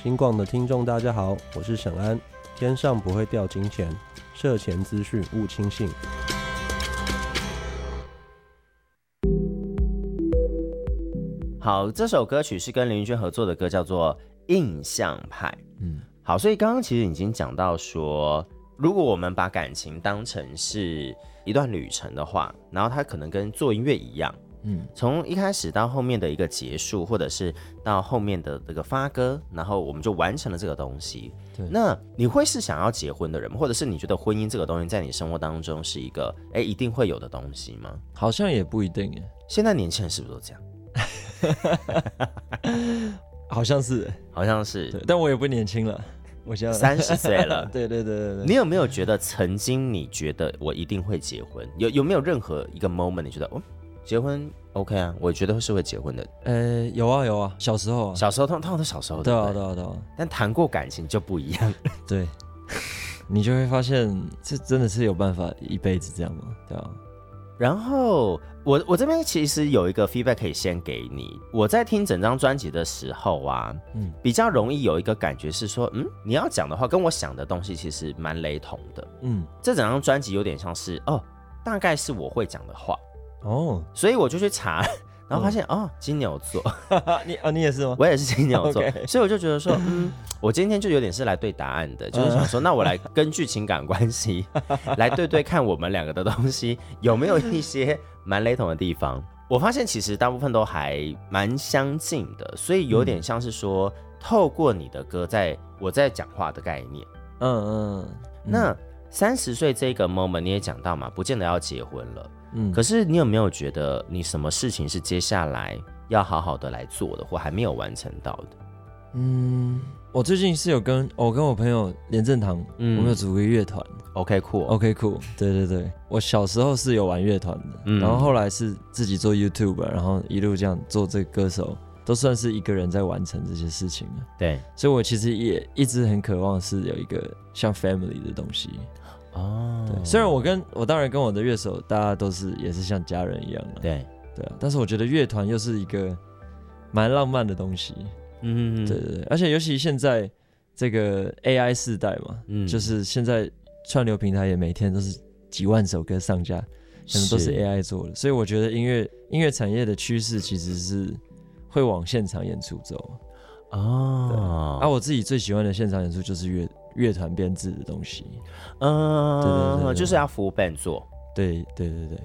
新广的听众大家好，我是沈安。天上不会掉金钱，涉前资讯勿轻信。 好，这首歌曲是跟林云轩合作的歌，叫做《印象派》。好，所以刚刚其实已经讲到说，如果我们把感情当成是一段旅程的话，然后它可能跟做音乐一样，从一开始到后面的一个结束，或者是到后面的这个发歌，然后我们就完成了这个东西。那你会是想要结婚的人吗？或者是你觉得婚姻这个东西在你生活当中是一个一定会有的东西吗？ 好像也不一定耶。 现在年轻人是不是都这样？ 好像是， 好像是， 对，但我也不年轻了，我现在 30岁了。 对。 你有没有觉得曾经你觉得我一定会结婚？有没有任何一个 moment 你觉得结婚 OK 啊？我觉得是会结婚的。 有啊，小时候通常都小时候对啊。 但谈过感情就不一样。 对，你就会发现这真的是有办法一辈子这样吗？对啊。 然后我这边其实有一个 feedback 可以先给你。我在听整张专辑的时候啊，比较容易有一个感觉是说，你要讲的话跟我想的东西其实蛮雷同的。这整张专辑有点像是大概是我会讲的话所以我就去查，然后发现金牛座。 你也是吗？ 我也是金牛座 okay. 所以我就觉得说，我今天就有点是来对答案的，就是想说，那我来根据情感关系来对看我们两个的东西有没有一些蛮雷同的地方。我发现其实大部分都还蛮相近的，所以有点像是说，透过你的歌我在讲话的概念。那30岁这个 moment 你也讲到嘛，不见得要结婚了。可是你有没有觉得你什么事情是接下来要好好的来做的，或还没有完成到的？ 我最近是跟我朋友连正堂，我们有组个乐团。 OK cool， 对，我小时候是有玩乐团的，然后后来是自己做 YouTube， 然后一路这样做这个歌手，都算是一个人在完成这些事情了。 对， 所以我其实也一直很渴望是有一个像 family 的东西。对，虽然我当然跟我的乐手大家也是像家人一样的。对啊，但是我觉得乐团又是一个蛮浪漫的东西。对，而且尤其现在这个 AI 世代嘛，就是现在串流平台也每天都是几万首歌上架，可能都是 AI 做的，所以我觉得音乐产业的趋势其实是会往现场演出走。我自己最喜欢的现场演出就是乐团编制的东西。 对，就是要 full band 做。 对，